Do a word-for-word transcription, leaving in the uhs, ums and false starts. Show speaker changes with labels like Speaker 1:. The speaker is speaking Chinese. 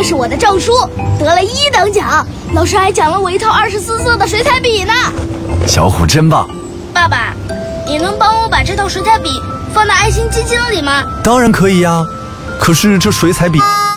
Speaker 1: 是我的证书，得了一等奖。老师还奖了我一套二十四色的水彩笔呢。
Speaker 2: 小虎真棒。
Speaker 1: 爸爸，你能帮我把这套水彩笔放到爱心基金里吗？
Speaker 2: 当然可以呀，可是这水彩笔